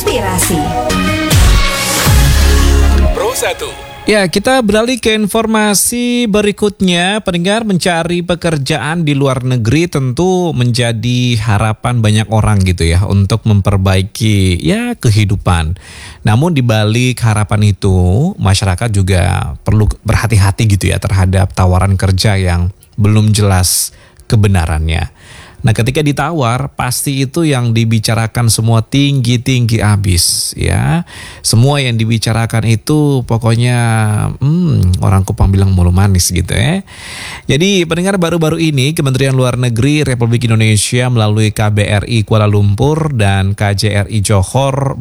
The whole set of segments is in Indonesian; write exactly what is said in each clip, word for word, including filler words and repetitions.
Inspirasi Pro satu. Ya, kita beralih ke informasi berikutnya. Pendengar, mencari pekerjaan di luar negeri tentu menjadi harapan banyak orang gitu ya untuk memperbaiki ya kehidupan. Namun di balik harapan itu, masyarakat juga perlu berhati-hati gitu ya terhadap tawaran kerja yang belum jelas kebenarannya. Nah, ketika ditawar, pasti itu yang dibicarakan semua tinggi-tinggi abis ya. Semua yang dibicarakan itu pokoknya hmm, orang Kupang bilang mulu manis gitu ya. Jadi pendengar, baru-baru ini Kementerian Luar Negeri Republik Indonesia melalui K B R I Kuala Lumpur dan K J R I Johor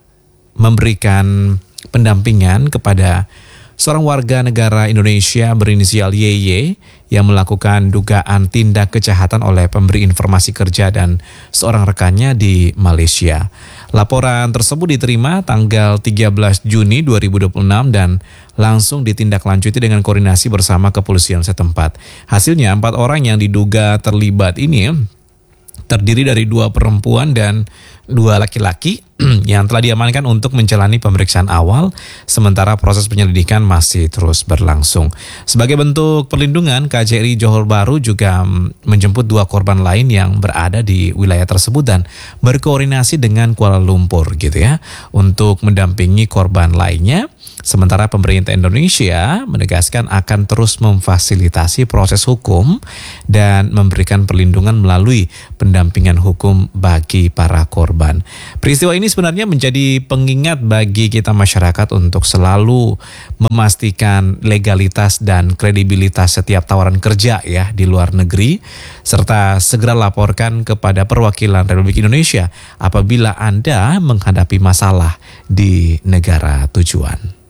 memberikan pendampingan kepada seorang warga negara Indonesia berinisial Y Y yang melakukan dugaan tindak kejahatan oleh pemberi informasi kerja dan seorang rekannya di Malaysia. Laporan tersebut diterima tanggal tiga belas Juni dua ribu dua puluh enam dan langsung ditindaklanjuti dengan koordinasi bersama kepolisian setempat. Hasilnya, empat orang yang diduga terlibat ini terdiri dari dua perempuan dan dua laki-laki yang telah diamankan untuk menjalani pemeriksaan awal, sementara proses penyelidikan masih terus berlangsung. Sebagai bentuk perlindungan, K J R I Johor Bahru juga menjemput dua korban lain yang berada di wilayah tersebut dan berkoordinasi dengan Kuala Lumpur gitu ya untuk mendampingi korban lainnya. Sementara pemerintah Indonesia menegaskan akan terus memfasilitasi proses hukum dan memberikan perlindungan melalui pendampingan hukum bagi para korban. Peristiwa ini sebenarnya menjadi pengingat bagi kita masyarakat untuk selalu memastikan legalitas dan kredibilitas setiap tawaran kerja ya di luar negeri, serta segera laporkan kepada perwakilan Republik Indonesia apabila Anda menghadapi masalah di negara tujuan.